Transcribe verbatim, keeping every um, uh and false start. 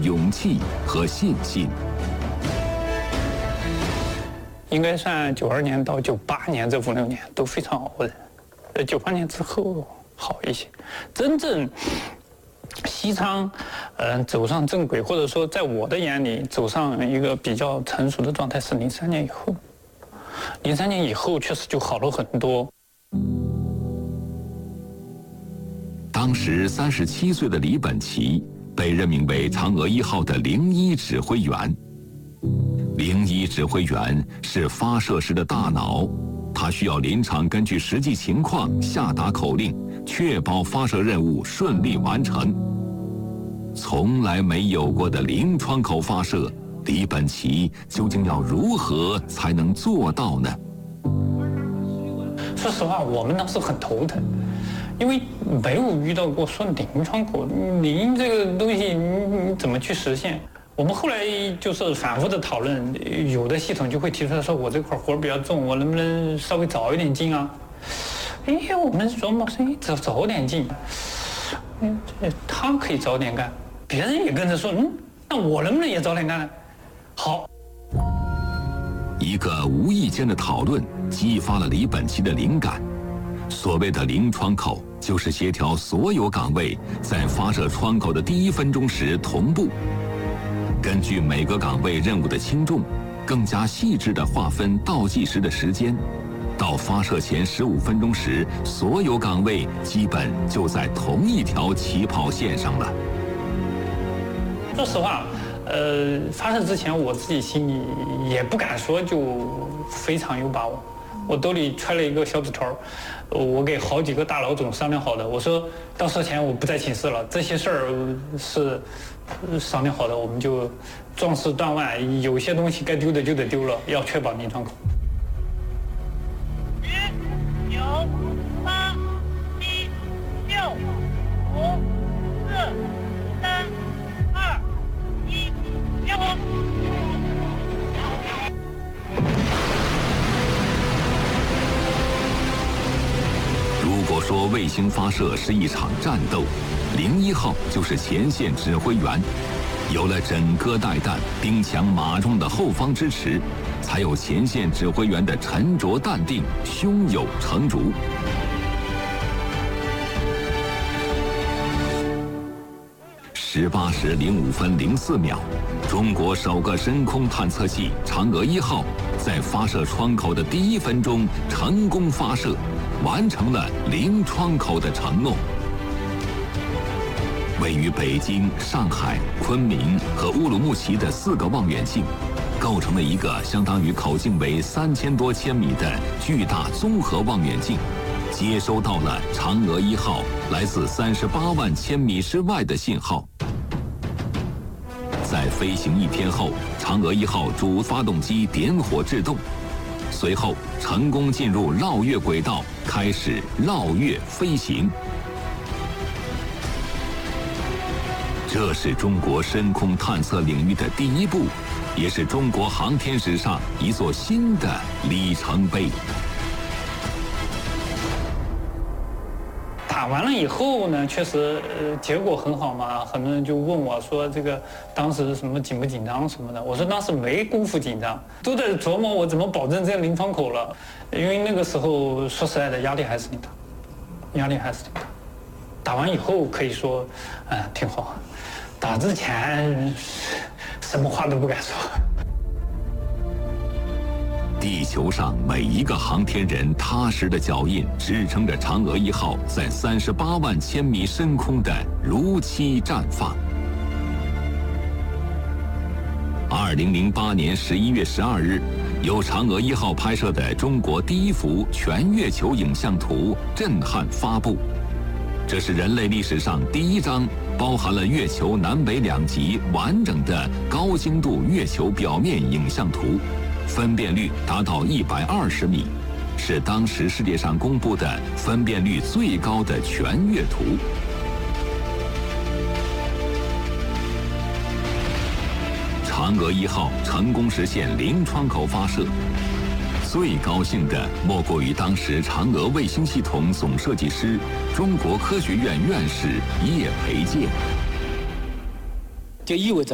勇气和信心。 应该算九二年到九八年这五六年都非常熬的，呃，九八年之后好一些。真正西昌，嗯、呃，走上正轨，或者说在我的眼里走上一个比较成熟的状态是零三年以后。零三年以后确实就好了很多。 当时三十七岁的李本齐被任命为嫦娥一号的零一指挥员。零一指挥员是发射时的大脑，他需要临场根据实际情况下达口令，确保发射任务顺利完成。从来没有过的零窗口发射，李本齐究竟要如何才能做到呢？ 说实话，我们当时很头疼，因为没有遇到过说零窗口，零这个东西你你怎么去实现？我们后来就是反复的讨论，有的系统就会提出来说，我这块活比较重，我能不能稍微早一点进啊？哎，我们琢磨说，哎，早早点进，嗯，他可以早点干，别人也跟着说，嗯，那我能不能也早点干呢？好。 一个无意间的讨论激发了李本齐的灵感。所谓的零窗口，就是协调所有岗位在发射窗口的第一分钟时同步。根据每个岗位任务的轻重，更加细致地划分倒计时的时间。到发射前十五分钟时，所有岗位基本就在同一条起跑线上了。 说实话，呃，发射之前我自己心里也不敢说就非常有把握。我兜里揣了一个小纸条，我给好几个大老总商量好的。我说到射前我不在寝室了，这些事儿是商量好的，我们就壮士断腕，有些东西该丢的就得丢了，要确保零窗口。 十、九、八、七、六、五、四、三、二、一，点火！ 如果说卫星发射是一场战斗，零一号就是前线指挥员。有了枕戈待旦、兵强马壮的后方支持，才有前线指挥员的沉着淡定、胸有成竹。十八时零五分零四秒，中国首个深空探测器嫦娥一号在发射窗口的第一分钟成功发射，完成了零窗口的承诺。位于北京、上海、昆明和乌鲁木齐的四个望远镜，构成了一个相当于口径为三千多千米的巨大综合望远镜，接收到了嫦娥一号来自三十八万千米之外的信号。在飞行一天后，嫦娥一号主发动机点火制动，随后成功进入绕月轨道，开始绕月飞行。这是中国深空探测领域的第一步，也是中国航天史上一座新的里程碑。 打完了以后呢，确实呃结果很好嘛，很多人就问我说这个当时什么紧不紧张什么的，我说当时没工夫紧张，都在琢磨我怎么保证这个零窗口了，因为那个时候说实在的压力还是挺大，压力还是挺大。打完以后可以说，嗯、呃，挺好。打之前什么话都不敢说。 地球上每一个航天人踏实的脚印，支撑着嫦娥一号在三十八万千米深空的如期绽放。二零零八年十一月十二日，由嫦娥一号拍摄的中国第一幅全月球影像图震撼发布。这是人类历史上第一张包含了月球南北两极完整的高精度月球表面影像图，分辨率达到一百二十米，是当时世界上公布的分辨率最高的全月图。嫦娥一号成功实现零窗口发射，最高兴的莫过于当时嫦娥卫星系统总设计师、中国科学院院士叶培建。 就意味着